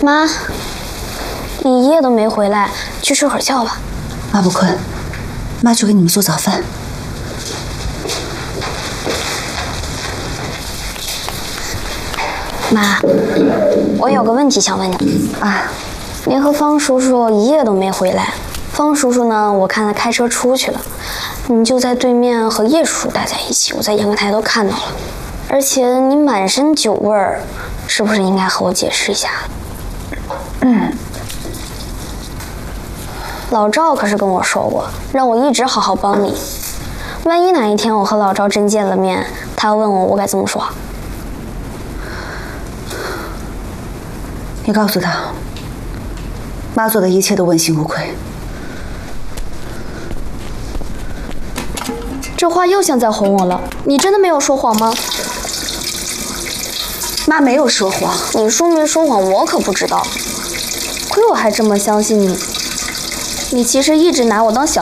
妈，你一夜都没回来，去睡会儿觉吧。 妈不困，妈去给你们做早饭。 妈，我有个问题想问你啊， 您和方叔叔一夜都没回来，方叔叔呢，我看他开车出去了，你就在对面和叶叔叔待在一起，我在阳台都看到了，而且你满身酒味儿，是不是应该和我解释一下？老赵可是跟我说过，让我一直好好帮你。万一哪一天我和老赵真见了面，他要问我，我该怎么说？ 你告诉他，妈做的一切都问心无愧。 这话又像在哄我了，你真的没有说谎吗？ 妈没有说谎。 你说没说谎，我可不知道。亏我还这么相信你，你其实一直拿我当小